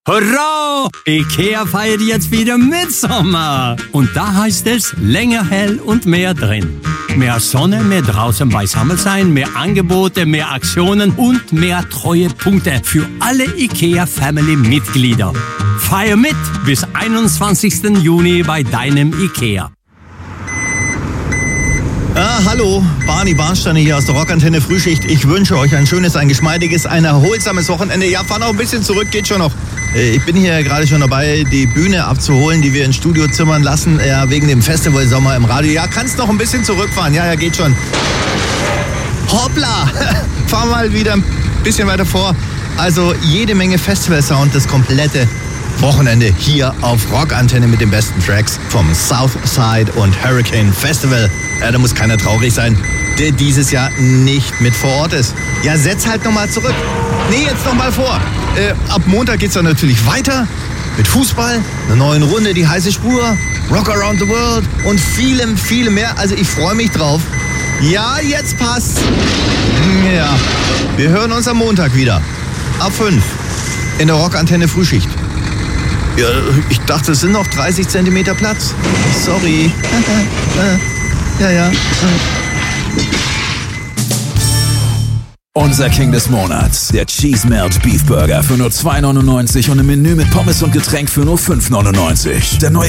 Hurra! IKEA feiert jetzt wieder Mitsommer. Und da heißt es länger hell und mehr drin. Mehr Sonne, mehr draußen beisammen sein, mehr Angebote, mehr Aktionen und mehr Treuepunkte für alle IKEA-Family-Mitglieder. Feier mit bis 21. Juni bei deinem IKEA. Hallo, Barney Barnsteiner hier aus der Rockantenne Frühschicht. Ich wünsche euch ein schönes, ein geschmeidiges, ein erholsames Wochenende. Ja, fahr noch ein bisschen zurück, geht schon noch. Ich bin hier gerade schon dabei, die Bühne abzuholen, die wir ins Studio zimmern lassen, ja, wegen dem Festival Sommer im Radio. Ja, kannst noch ein bisschen zurückfahren, ja, geht schon. Hoppla, fahr mal wieder ein bisschen weiter vor. Also jede Menge Festival-Sound, das komplette Wochenende hier auf Rockantenne mit den besten Tracks vom Southside und Hurricane Festival. Ja, da muss keiner traurig sein, der dieses Jahr nicht mit vor Ort ist. Ja, setz halt nochmal zurück. Nee, jetzt nochmal vor. Ab Montag geht's dann natürlich weiter mit Fußball, einer neuen Runde, die heiße Spur, Rock Around the World und vielem, vielem mehr. Also ich freue mich drauf. Ja, jetzt passt's. Ja, wir hören uns am Montag wieder. Ab 5 in der Rockantenne Frühschicht. Ja, ich dachte, es sind noch 30 Zentimeter Platz. Sorry. Ja. Unser King des Monats, der Cheese Melt Beef Burger für nur $2,99 und ein Menü mit Pommes und Getränk für nur $5,99. Der neue